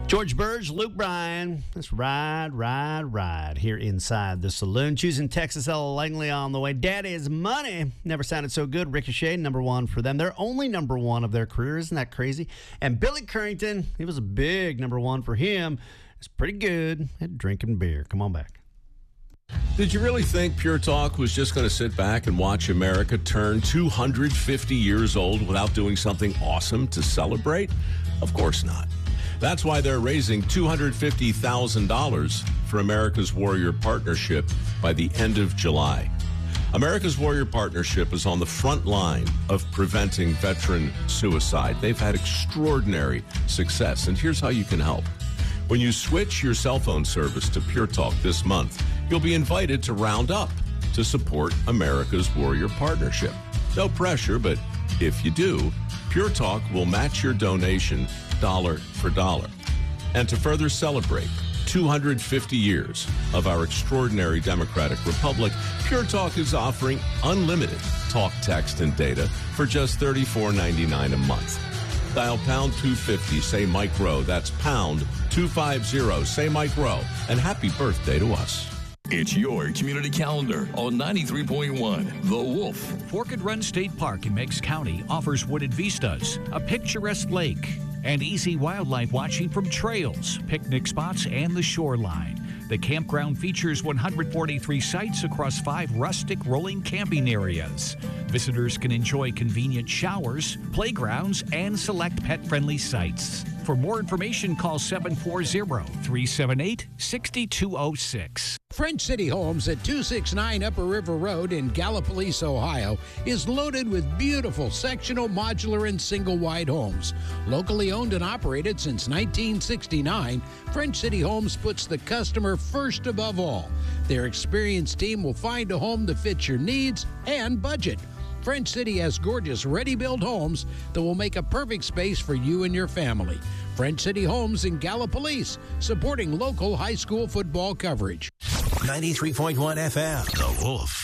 George Burge, Luke Bryan. Let's ride here inside the saloon. Choosing Texas, Ella Langley on the way. Daddy's Money never sounded so good. Ricochet, number one for them. They're only number one of their career. Isn't that crazy? And Billy Currington, he was a big number one for him. It's pretty good at drinking beer. Come on back. Did you really think Pure Talk was just going to sit back and watch America turn 250 years old without doing something awesome to celebrate? Of course not. That's why they're raising $250,000 for America's Warrior Partnership by the end of July. America's Warrior Partnership is on the front line of preventing veteran suicide. They've had extraordinary success, and here's how you can help. When you switch your cell phone service to Pure Talk this month, you'll be invited to round up to support America's Warrior Partnership. No pressure, but if you do, Pure Talk will match your donation dollar for dollar. And to further celebrate 250 years of our extraordinary democratic republic, Pure Talk is offering unlimited talk, text, and data for just $34.99 a month. Dial pound 250, say Mike Rowe. That's pound 250, say Mike Rowe. And happy birthday to us. It's your community calendar on 93.1 The Wolf. Forked Run State Park in Meigs County offers wooded vistas, a picturesque lake, and easy wildlife watching from trails, picnic spots, and the shoreline. The campground features 143 sites across 5 rustic rolling camping areas. Visitors can enjoy convenient showers, playgrounds, and select pet-friendly sites. For more information, call 740-378-6206. French City Homes at 269 Upper River Road in Gallipolis, Ohio, is loaded with beautiful sectional, modular, and single-wide homes. Locally owned and operated since 1969, French City Homes puts the customer first above all. Their experienced team will find a home that fits your needs and budget. French City has gorgeous ready-built homes that will make a perfect space for you and your family. French City Homes in Gallipolis, supporting local high school football coverage. 93.1 FM. The Wolf.